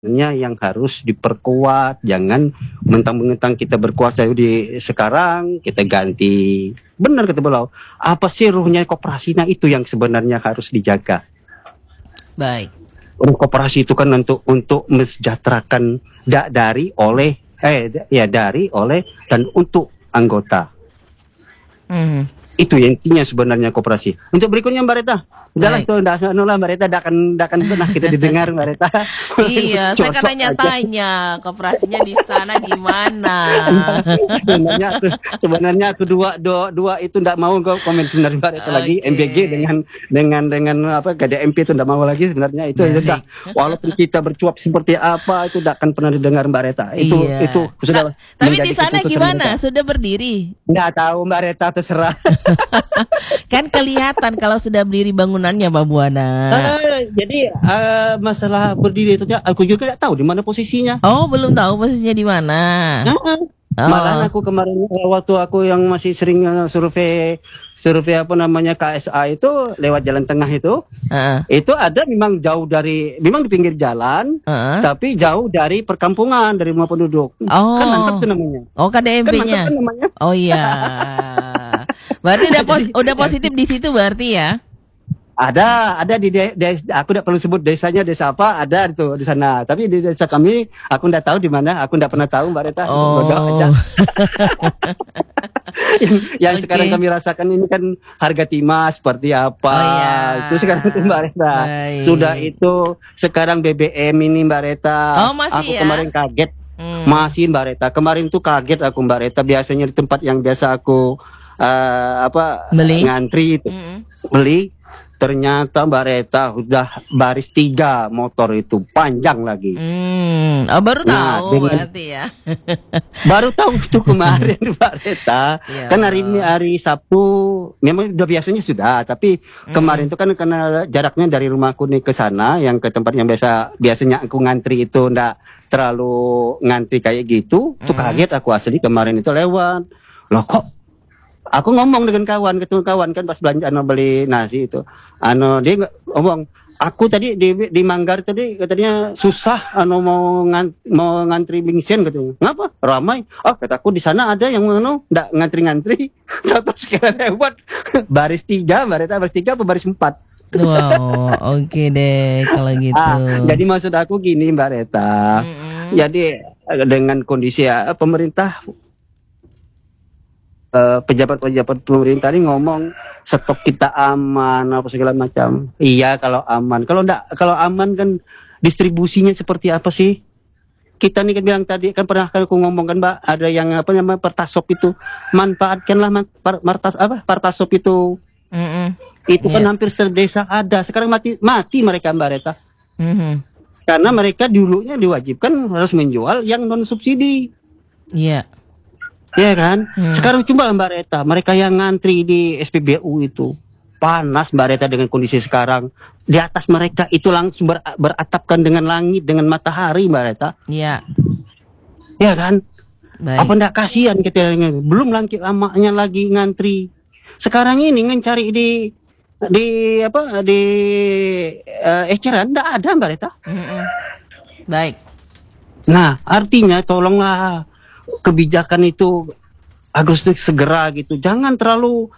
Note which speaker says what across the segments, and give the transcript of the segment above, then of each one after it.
Speaker 1: yang harus diperkuat. Jangan mentang-mentang kita berkuasa di sekarang kita ganti. Benar kata beliau. Apa sih ruhnya koperasi? Nah itu yang sebenarnya harus dijaga.
Speaker 2: Baik.
Speaker 1: Koperasi itu kan untuk mesejahterakan dari oleh dan untuk anggota. Itu intinya sebenarnya koperasi. Untuk berikutnya Mbak Reta, udahlah itu Mbak Reta, tidak akan pernah kita didengar Mbak Reta.
Speaker 2: Iya, saya kan tanya koperasinya di sana gimana.
Speaker 1: sebenarnya aku dua itu tidak mau komen sebenarnya Mbak Reta lagi. MBG dengan apa KDMP itu tidak mau lagi sebenarnya itu sudah. Walaupun kita bercuap seperti apa itu tidak akan pernah didengar Mbak Reta. Itu sudah.
Speaker 2: Tapi di sana gimana? Sudah berdiri?
Speaker 1: Nggak tahu Mbak Reta, terserah.
Speaker 2: Kan kelihatan kalau sudah berdiri bangunannya Pak Buana.
Speaker 1: Jadi masalah berdiri itu aku juga tidak tahu di mana posisinya.
Speaker 2: Oh, belum tahu posisinya di mana.
Speaker 1: Malah aku kemarin waktu aku yang masih sering survei apa namanya KSA itu lewat jalan tengah itu ada memang memang di pinggir jalan, tapi jauh dari perkampungan, dari rumah penduduk. Kan mantap itu namanya.
Speaker 2: Oh, KDMP-nya.
Speaker 1: Kan namanya.
Speaker 2: Oh iya. Berarti udah positif di situ berarti ya?
Speaker 1: Ada di aku tidak perlu sebut desanya desa apa, ada itu di sana. Tapi di desa kami aku tidak tahu di mana, aku tidak pernah tahu Mbak Reta. Aja. yang sekarang kami rasakan ini kan harga timah seperti apa. Itu sekarang itu Mbak Reta. Sudah itu sekarang BBM ini Mbak Reta.
Speaker 2: Masih
Speaker 1: aku kemarin kaget. Masih Mbak Reta. Kemarin tuh kaget aku Mbak Reta, biasanya di tempat yang biasa aku ngantri itu beli, ternyata Mbak Reta udah baris 3 motor itu panjang lagi.
Speaker 2: Baru tahu berarti ya.
Speaker 1: Baru tahu itu kemarin Mbak Reta. Kan hari ini hari Sabtu, memang udah biasanya sudah, tapi kemarin itu kan karena jaraknya dari rumahku nih ke sana, yang ke tempat yang biasanya aku ngantri itu ndak terlalu ngantri kayak gitu. Tuh kaget aku asli kemarin itu lewat. Loh kok aku ngomong dengan ketemu kawan kan pas belanja beli nasi itu. Dia ngomong, aku tadi di Manggar tadi katanya susah mau ngantri bingsen katanya. Ngapa? Ramai. Oh, kataku di sana ada yang enggak ngantri-ngantri. Pas sekarang lewat baris 3, Mbak Reta, baris 3 apa baris 4.
Speaker 2: Wow, oke deh kalau gitu.
Speaker 1: Jadi maksud aku gini Mbak Reta. Jadi dengan kondisi pemerintah, pejabat-pejabat pemerintah ini ngomong stok kita aman apa segala macam. Iya kalau aman. Kalau aman kan distribusinya seperti apa sih? Kita nih kan bilang tadi kan pernah aku ngomong kan Mbak, ada yang apa namanya Pertasop itu, manfaatkanlah Pertasop itu. Itu kan hampir sedesa ada. Sekarang mati mereka Mbak Reta. Karena mereka dulunya diwajibkan harus menjual yang non subsidi.
Speaker 2: Iya.
Speaker 1: Iya kan? Sekarang coba Mbak Reta, mereka yang ngantri di SPBU itu panas Mbak Reta dengan kondisi sekarang. Di atas mereka itu langsung beratapkan dengan langit, dengan matahari Mbak Reta.
Speaker 2: Iya.
Speaker 1: Iya kan?
Speaker 2: Baik.
Speaker 1: Apa enggak kasihan kita belum lamanya lagi ngantri. Sekarang ini mencari di eceran enggak ada Mbak Reta.
Speaker 2: Baik.
Speaker 1: Nah, artinya tolonglah kebijakan itu Agustus segera gitu. Jangan terlalu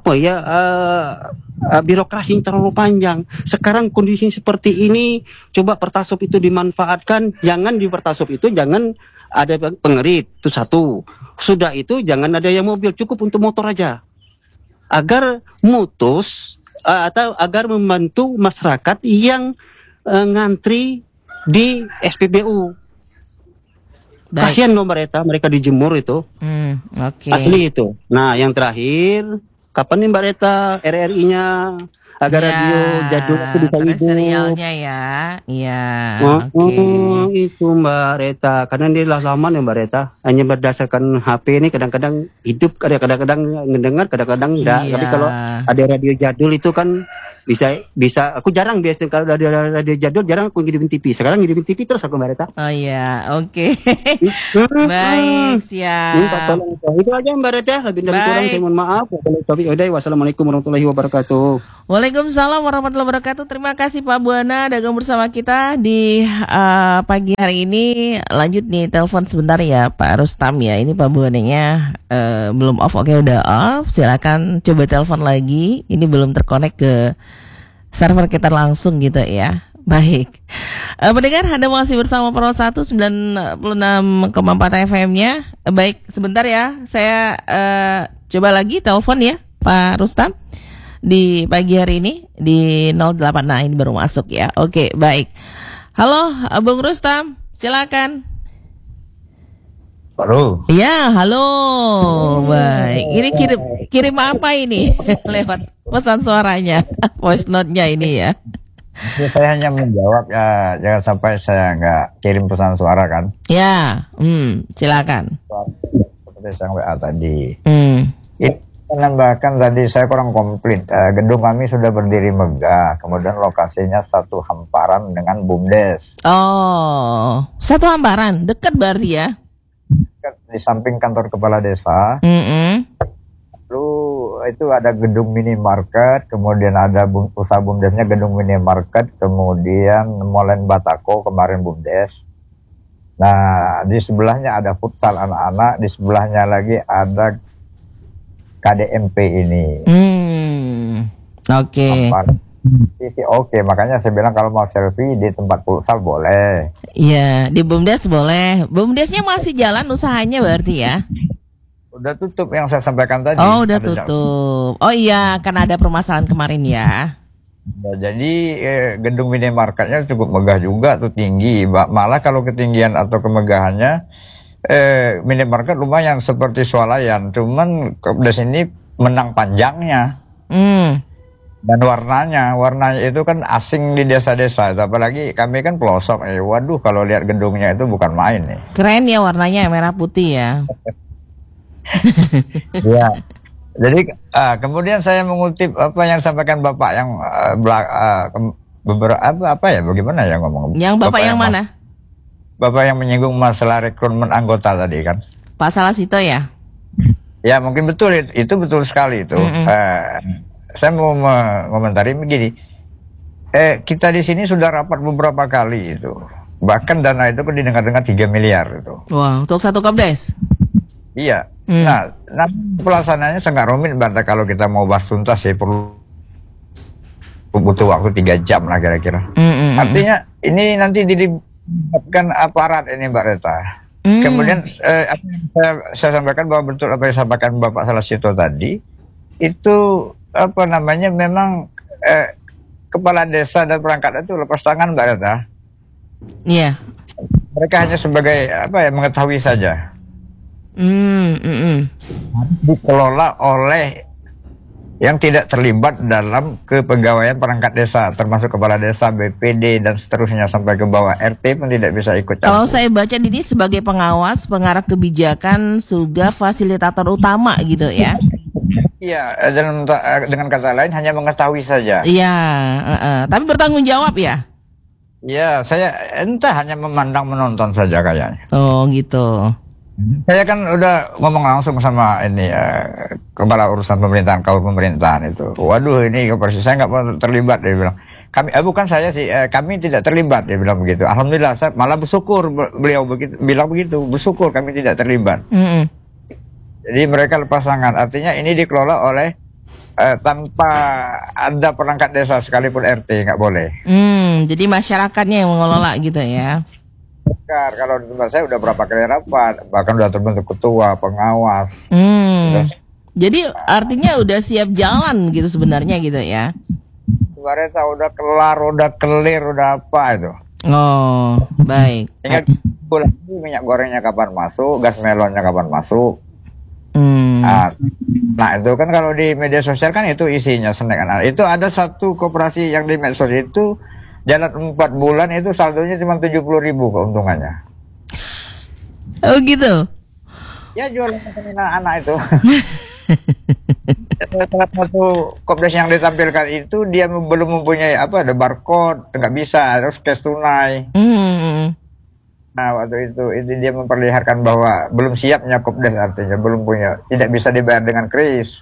Speaker 1: birokrasi yang terlalu panjang. Sekarang kondisi seperti ini, coba Pertasop itu dimanfaatkan. Jangan di Pertasop itu jangan ada pengerit, itu satu. Sudah itu jangan ada yang mobil, cukup untuk motor aja. Agar atau agar membantu masyarakat yang ngantri di SPBU. Kasihan loh mereka dijemur itu. Asli itu. Nah yang terakhir, kapan nih Mbak Reta RRI-nya agar radio jadul itu bisa hidup?
Speaker 2: Serialnya ya. Iya.
Speaker 1: Itu Mbak Reta, karena dia lama ya Mbak Reta, hanya berdasarkan HP ini kadang-kadang hidup, kadang-kadang ngedengar, kadang-kadang enggak. Tapi kalau ada radio jadul itu kan bisa aku jarang biasa kalau ada jadwal jarang aku ngirimin TV. Sekarang ngirimin TV terus aku Mbak Reta.
Speaker 2: Oh iya, oke. Baik,
Speaker 1: Minta
Speaker 2: siap.
Speaker 1: tolong. Itu aja Mbak Reta, lebih dan kurang
Speaker 2: Baik.
Speaker 1: saya mohon maaf. Wassalamualaikum warahmatullahi wabarakatuh.
Speaker 2: Waalaikumsalam warahmatullahi wabarakatuh. Terima kasih Pak Buana dagang bersama kita di pagi hari ini. Lanjut nih telepon sebentar ya Pak Rustam ya. Ini Pak Buananya belum off. Oke, udah off. Silakan coba telepon lagi. Ini belum terkonek ke server kita langsung gitu ya. Baik. Pendengar, Anda masih bersama Pro 196,4 FM-nya. Baik, sebentar ya. Saya coba lagi telepon ya Pak Rustam di pagi hari ini di 08. Nah, ini baru masuk ya. Oke, baik. Halo, Bung Rustam, silakan.
Speaker 3: Halo.
Speaker 2: Ya, halo. Baik. Ini kirim apa ini? Lewat pesan suaranya, voice note-nya ini ya.
Speaker 3: Saya hanya menjawab ya, jangan sampai saya nggak kirim pesan suara kan.
Speaker 2: Ya, silakan.
Speaker 3: Seperti yang WA tadi. Ini menambahkan tadi saya kurang komplit. Gedung kami sudah berdiri megah, kemudian lokasinya satu hamparan dengan BUMDes.
Speaker 2: Oh, satu hamparan, dekat berarti ya?
Speaker 3: Di samping kantor kepala desa. Lalu itu ada gedung minimarket, kemudian ada usaha BUMDesnya gedung minimarket, kemudian Molen Batako kemarin BUMDes. Nah, di sebelahnya ada futsal anak-anak, di sebelahnya lagi ada KDMP ini.
Speaker 2: Oke.
Speaker 3: Oke, makanya saya bilang kalau mau selfie di tempat futsal boleh.
Speaker 2: Iya, di BUMDes boleh. BUMDesnya masih jalan usahanya berarti ya?
Speaker 3: Udah tutup yang saya sampaikan tadi.
Speaker 2: Oh, udah tutup. Oh iya, karena ada permasalahan kemarin ya.
Speaker 3: Nah, jadi gedung minimarketnya cukup megah juga tuh, tinggi. Malah kalau ketinggian atau kemegahannya minimarket lumayan seperti swalayan. Cuman di sini menang panjangnya. Dan warnanya itu kan asing di desa-desa. Apalagi kami kan pelosok. Waduh, kalau lihat gedungnya itu bukan main nih.
Speaker 2: Keren ya warnanya merah putih ya.
Speaker 3: Ya. Jadi kemudian saya mengutip apa yang disampaikan Bapak yang beberapa apa ya, bagaimana ya ngomong?
Speaker 2: Yang Bapak yang mana?
Speaker 3: Bapak yang menyinggung masalah rekrutmen anggota tadi kan?
Speaker 2: Pak Salasito ya?
Speaker 3: Ya mungkin betul, itu betul sekali itu. Saya mau mengomentari begini. Kita di sini sudah rapat beberapa kali itu. Bahkan dana itu kan didengar-dengar 3 miliar itu.
Speaker 2: Wah, untuk satu Kopdes?
Speaker 3: Iya. Nah, pelaksanaannya sangat rumit, Banda. Kalau kita mau bahas tuntas ya perlu butuh waktu 3 jam lah kira-kira. Artinya ini nanti dilibatkan aparat ini Mbak Reta. Kemudian apa yang saya sampaikan bahwa betul apa yang disampaikan Bapak Salasito tadi itu apa namanya memang kepala desa dan perangkat itu lepas tangan Mbak Reta.
Speaker 2: Iya.
Speaker 3: Mereka hanya sebagai apa ya, mengetahui saja. Dikelola oleh yang tidak terlibat dalam kepegawaian perangkat desa, termasuk kepala desa, BPD dan seterusnya sampai ke bawah RT pun tidak bisa ikut campur.
Speaker 2: Kalau saya baca ini sebagai pengawas, pengarah kebijakan, juga fasilitator utama gitu ya.
Speaker 3: Iya, dengan kata lain hanya mengetahui saja.
Speaker 2: Iya, tapi bertanggung jawab ya.
Speaker 3: Iya, saya entah hanya memandang menonton saja kayaknya.
Speaker 2: Oh gitu.
Speaker 3: Saya kan udah ngomong langsung sama ini kepala urusan pemerintahan, kaum pemerintahan itu. Waduh, ini persis saya nggak mau terlibat, dia bilang. Kami bukan saya sih, kami tidak terlibat, dia bilang begitu. Alhamdulillah, saya malah bersyukur beliau bilang begitu, bersyukur kami tidak terlibat. Jadi mereka lepas tangan. Artinya ini dikelola oleh tanpa ada perangkat desa sekalipun RT nggak boleh.
Speaker 2: Jadi masyarakatnya yang mengelola gitu ya.
Speaker 3: Kalau di tempat saya udah berapa kali rapat, bahkan udah terbentuk ketua, pengawas.
Speaker 2: Jadi artinya udah siap jalan gitu sebenarnya gitu ya.
Speaker 3: Kemarin udah kelar, udah clear, udah apa itu.
Speaker 2: Oh, baik.
Speaker 3: Tinggal minyak gorengnya kapan masuk, gas melonnya kapan masuk. Nah itu kan kalau di media sosial kan itu isinya snack. Nah, itu ada satu koperasi yang di medsos itu jalan 4 bulan itu saldonya cuma 70.000 keuntungannya.
Speaker 2: Oh gitu.
Speaker 3: Ya jualan makanan anak itu. salah satu kopdar yang ditampilkan itu dia belum mempunyai ada barcode, nggak bisa, harus cash tunai. Nah waktu itu dia memperlihatkan bahwa belum siapnya kopdar, artinya belum punya, tidak bisa dibayar dengan kris.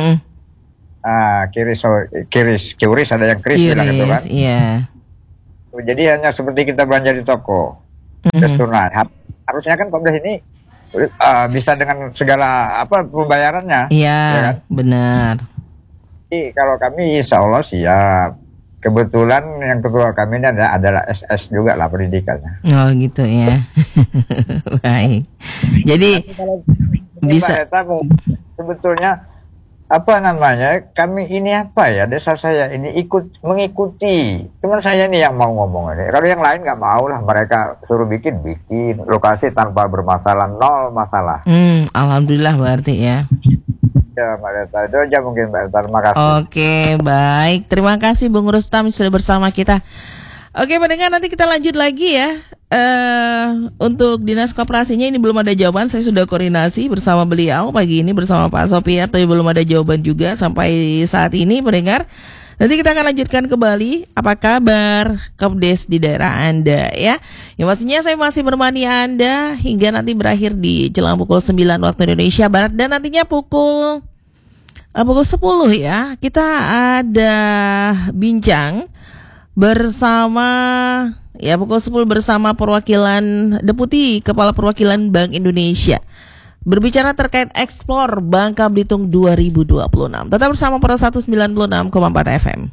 Speaker 3: QRIS ada yang kris bilang itu kan.
Speaker 2: Iya.
Speaker 3: Jadi hanya seperti kita belanja di toko, cash tunai. Harusnya kan kopdar ini bisa dengan segala pembayarannya.
Speaker 2: Iya,
Speaker 3: ya kan?
Speaker 2: Benar.
Speaker 3: Jadi kalau kami insya Allah siap. Kebetulan yang ketua kami ini adalah SS juga lah pendidikannya.
Speaker 2: Oh gitu ya. Baik. Jadi bisa.
Speaker 3: Sebetulnya kami ini desa saya ini mengikuti. Cuman saya nih yang mau ngomong ini. Kalau yang lain nggak mau lah, mereka suruh bikin lokasi tanpa bermasalah, nol masalah.
Speaker 2: Alhamdulillah berarti ya.
Speaker 3: Ya Mbak Reta, itu aja mungkin Mbak Reta, terima kasih.
Speaker 2: Oke, baik. Terima kasih Bung Rustam sudah bersama kita. Oke, pendengar, nanti kita lanjut lagi ya. Untuk dinas koperasinya ini belum ada jawaban. Saya sudah koordinasi bersama beliau pagi ini bersama Pak Sopiat, tapi belum ada jawaban juga sampai saat ini, pendengar. Nanti kita akan lanjutkan kembali. Apa kabar Kopdes di daerah Anda ya? Yang pastinya saya masih menemani Anda hingga nanti berakhir di jelang pukul 9 waktu Indonesia Barat, dan nantinya pukul 10 ya. Kita ada bincang bersama pukul 10 bersama perwakilan Deputi Kepala Perwakilan Bank Indonesia. Berbicara terkait Explore Bangka Belitung 2026. Tetap bersama Pro 196,4 FM.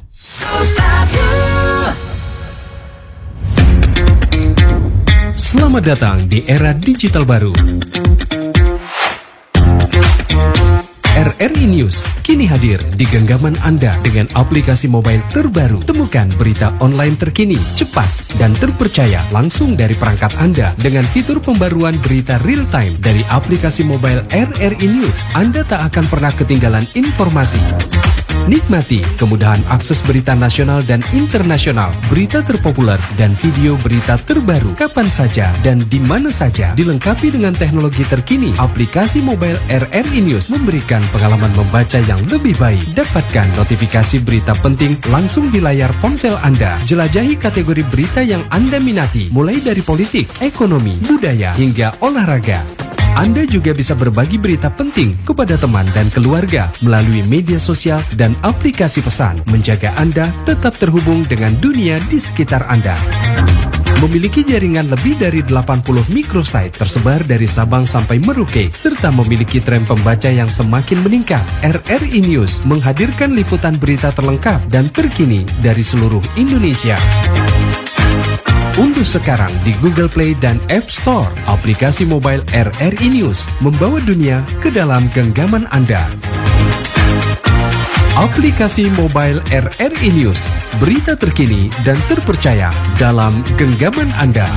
Speaker 4: Selamat datang di era digital baru. RRI News kini hadir di genggaman Anda dengan aplikasi mobile terbaru. Temukan berita online terkini, cepat, dan terpercaya langsung dari perangkat Anda dengan fitur pembaruan berita real time dari aplikasi mobile RRI News. Anda tak akan pernah ketinggalan informasi. Nikmati kemudahan akses berita nasional dan internasional, berita terpopuler, dan video berita terbaru kapan saja dan di mana saja. Dilengkapi dengan teknologi terkini, aplikasi mobile RRI News memberikan pengalaman membaca yang lebih baik. Dapatkan notifikasi berita penting langsung di layar ponsel Anda. Jelajahi kategori berita yang Anda minati, mulai dari politik, ekonomi, budaya, hingga olahraga. Anda juga bisa berbagi berita penting kepada teman dan keluarga melalui media sosial dan aplikasi pesan, menjaga Anda tetap terhubung dengan dunia di sekitar Anda. Memiliki jaringan lebih dari 80 microsite tersebar dari Sabang sampai Merauke, serta memiliki tren pembaca yang semakin meningkat. RRI News menghadirkan liputan berita terlengkap dan terkini dari seluruh Indonesia. Unduh sekarang di Google Play dan App Store aplikasi mobile RRI News, membawa dunia ke dalam genggaman Anda. Aplikasi mobile RRI News, berita terkini dan terpercaya dalam genggaman Anda.